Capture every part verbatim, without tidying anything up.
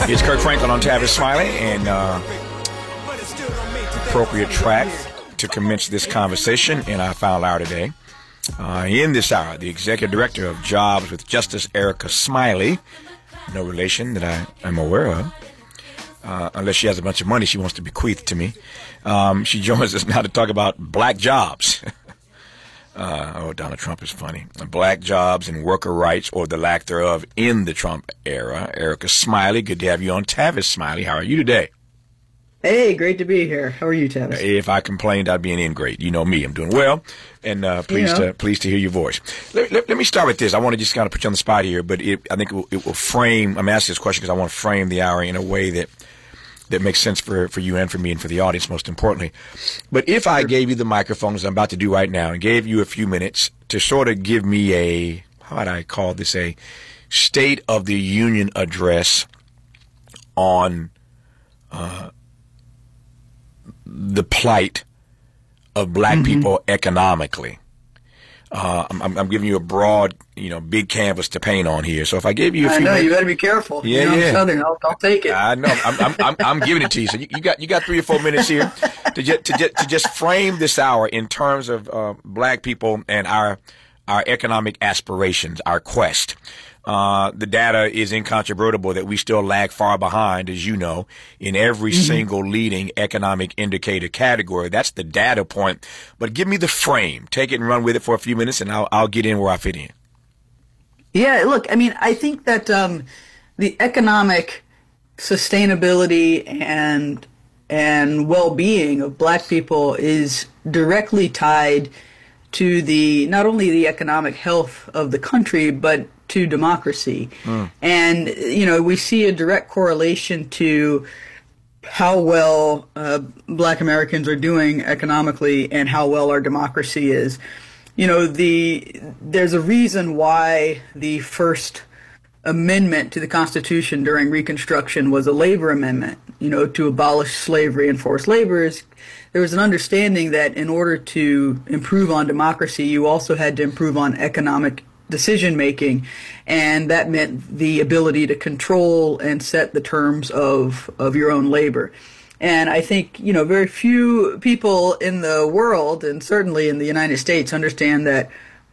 It's Kirk Franklin on Tavis Smiley, and uh, appropriate track to commence this conversation in our final hour today. Uh, in this hour, the Executive Director of Jobs with Justice, Erica Smiley, no relation that I am aware of, uh, unless she has a bunch of money she wants to bequeath to me. Um, she joins us now to talk about black jobs. Uh, oh, Donald Trump is funny. Black jobs and worker rights, or the lack thereof, in the Trump era. Erica Smiley, good to have you on. Tavis Smiley, how are you today? Hey, great to be here. How are you, Tavis? If I complained, I'd be an ingrate. You know me. I'm doing well, and uh, pleased, you know. to, pleased to hear your voice. Let, let, let me start with this. I want to just kind of put you on the spot here, but it, I think it will, it will frame, I'm asking this question because I want to frame the hour in a way that that makes sense for, for you and for me and for the audience, most importantly. But if I gave you the microphone, as I'm about to do right now, and gave you a few minutes to sort of give me a, how would I call this, a State of the Union address on uh, the plight of black mm-hmm. people economically. Uh, I'm, I'm giving you a broad, you know, big canvas to paint on here. So if I gave you a few I know, minutes, you better be careful. Yeah, you know, yeah. I'm Southern. I'll, I'll take it. I know. I'm, I'm, I'm, I'm giving it to you. So you, you got, you got three or four minutes here to just, to just, to just frame this hour in terms of uh, black people and our, our economic aspirations, our quest. Uh, the data is incontrovertible that we still lag far behind, as you know, in every mm-hmm. single leading economic indicator category. That's the data point. But give me the frame. Take it and run with it for a few minutes, and I'll, I'll get in where I fit in. Yeah, look, I mean, I think that um, the economic sustainability and and well-being of black people is directly tied to the not only the economic health of the country, but to democracy. Mm. And, you know, we see a direct correlation to how well uh, black Americans are doing economically and how well our democracy is. You know, the there's a reason why the first amendment to the Constitution during Reconstruction was a labor amendment, you know, to abolish slavery and forced labor. Is there was an understanding that in order to improve on democracy, you also had to improve on economic decision making, and that meant the ability to control and set the terms of of your own labor. And I think, you know, very few people in the world, and certainly in the United States, understand that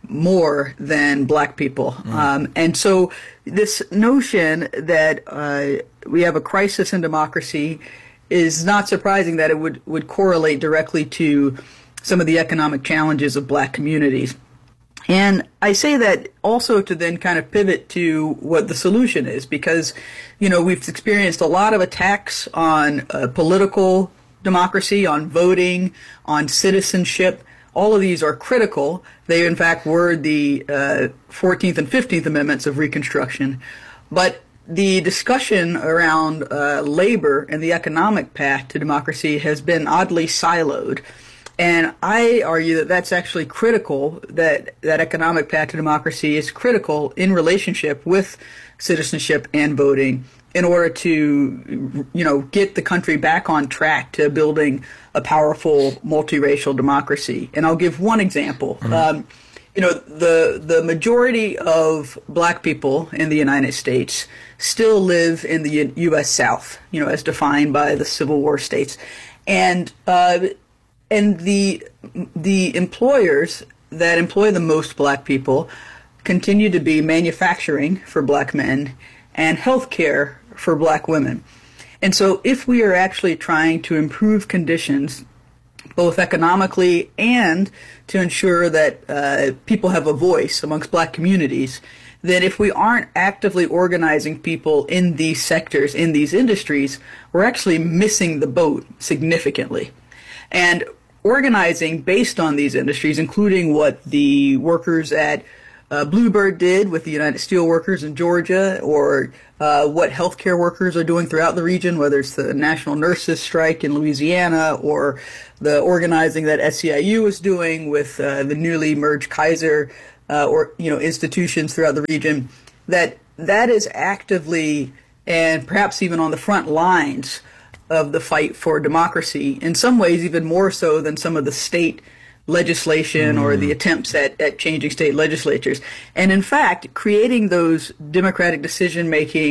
more than black people. Mm. Um, and so this notion that uh, we have a crisis in democracy is not surprising that it would, would correlate directly to some of the economic challenges of black communities. And I say that also to then kind of pivot to what the solution is, because, you know, we've experienced a lot of attacks on uh, political democracy, on voting, on citizenship. All of these are critical. They, in fact, were the uh, fourteenth and fifteenth Amendments of Reconstruction. But the discussion around uh, labor and the economic path to democracy has been oddly siloed. And I argue that that's actually critical, that that economic path to democracy is critical in relationship with citizenship and voting in order to, you know, get the country back on track to building a powerful multiracial democracy. And I'll give one example. Mm-hmm. Um, you know, the the majority of black people in the United States still live in the U S South, you know, as defined by the Civil War states. And uh And the the employers that employ the most black people continue to be manufacturing for black men and healthcare for black women. And so if we are actually trying to improve conditions, both economically and to ensure that uh, people have a voice amongst black communities, then if we aren't actively organizing people in these sectors, in these industries, we're actually missing the boat significantly. And organizing based on these industries, including what the workers at uh, Bluebird did with the United Steelworkers in Georgia, or uh, what healthcare workers are doing throughout the region, whether it's the National Nurses Strike in Louisiana or the organizing that S E I U is doing with uh, the newly merged Kaiser uh, or you know institutions throughout the region. That that is actively and perhaps even on the front lines of the fight for democracy, in some ways even more so than some of the state legislation mm. or the attempts at, at changing state legislatures. And in fact, creating those democratic decision-making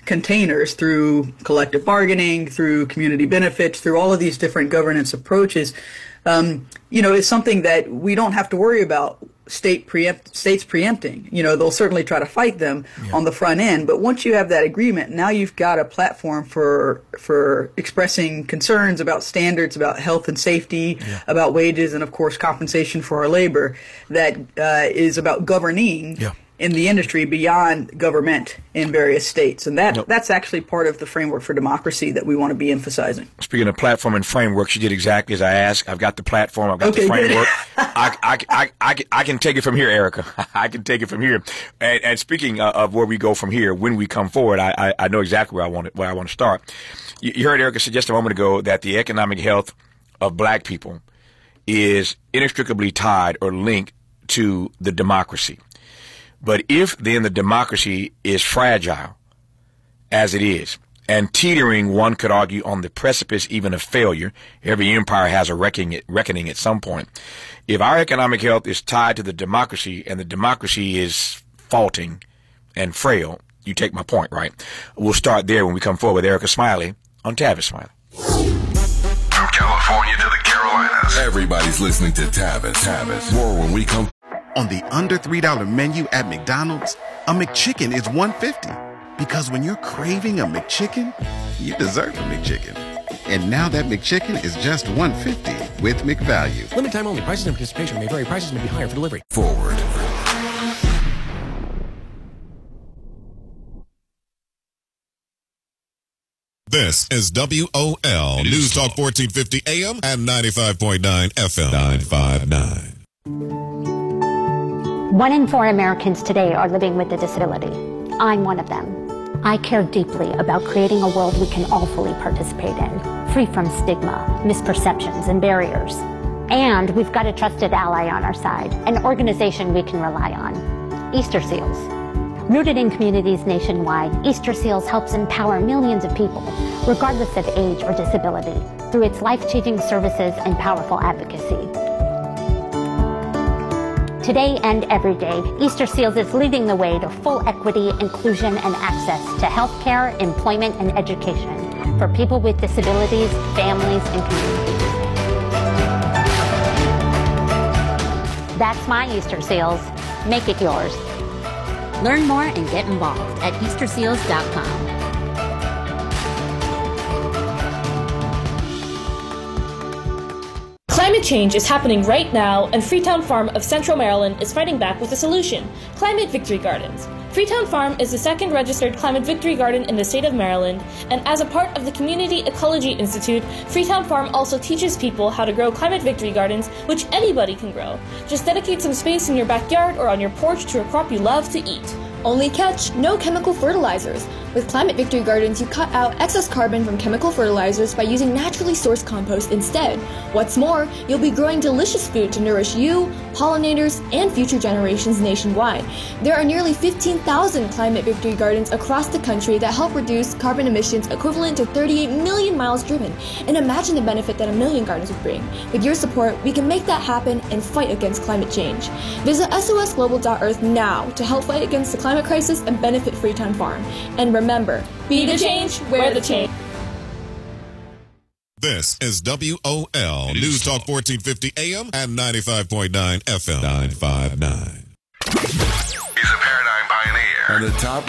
containers through collective bargaining, through community benefits, through all of these different governance approaches, um, you know, is something that we don't have to worry about state preempt, states preempting. You know, they'll certainly try to fight them yeah. on the front end, but once you have that agreement, now you've got a platform for for expressing concerns about standards, about health and safety, yeah. about wages, and of course compensation for our labor that uh, is about governing yeah. in the industry beyond government in various states. And that nope. that's actually part of the framework for democracy that we want to be emphasizing. Speaking of platform and framework, you did exactly as I asked. I've got the platform. I've got okay, the framework. I, I, I, I, I can take it from here, Erica. I can take it from here. And, and speaking uh, of where we go from here, when we come forward, I, I, I know exactly where I want to, where I want to start. You, you heard Erica suggest a moment ago that the economic health of black people is inextricably tied or linked to the democracy. But if then the democracy is fragile, as it is, and teetering, one could argue, on the precipice even of failure, every empire has a reckoning, reckoning at some point. If our economic health is tied to the democracy and the democracy is faulting and frail, you take my point, right? We'll start there when we come forward with Erica Smiley on Tavis Smiley. From California to the Carolinas, everybody's listening to Tavis. Tavis. More when we come. On the under three dollar menu at McDonald's, a McChicken is one dollar fifty. Because when you're craving a McChicken, you deserve a McChicken. And now that McChicken is just one dollar fifty with McValue. Limited time only. Prices and participation may vary. Prices may be higher for delivery. Forward. This is W O L News Talk fourteen fifty A M and ninety-five point nine F M. nine five nine. One in four Americans today are living with a disability. I'm one of them. I care deeply about creating a world we can all fully participate in, free from stigma, misperceptions, and barriers. And we've got a trusted ally on our side, an organization we can rely on, Easter Seals. Rooted in communities nationwide, Easter Seals helps empower millions of people, regardless of age or disability, through its life-changing services and powerful advocacy. Today and every day, Easter Seals is leading the way to full equity, inclusion, and access to healthcare, employment, and education for people with disabilities, families, and communities. That's my Easter Seals. Make it yours. Learn more and get involved at easter seals dot com. Climate change is happening right now, and Freetown Farm of Central Maryland is fighting back with a solution: Climate Victory Gardens. Freetown Farm is the second registered Climate Victory Garden in the state of Maryland, and as a part of the Community Ecology Institute, Freetown Farm also teaches people how to grow Climate Victory Gardens, which anybody can grow. Just dedicate some space in your backyard or on your porch to a crop you love to eat. Only catch, no chemical fertilizers. With Climate Victory Gardens, you cut out excess carbon from chemical fertilizers by using naturally sourced compost instead. What's more, you'll be growing delicious food to nourish you, pollinators, and future generations nationwide. There are nearly fifteen thousand Climate Victory Gardens across the country that help reduce carbon emissions equivalent to thirty-eight million miles driven. And imagine the benefit that a million gardens would bring. With your support, we can make that happen and fight against climate change. Visit S O S global dot earth now to help fight against the climate crisis and benefit Freetown Farm. And remember, be the change, wear the change. This is W O L News Talk fourteen fifty A M and ninety-five point nine F M. nine five nine. He's a paradigm pioneer. On the top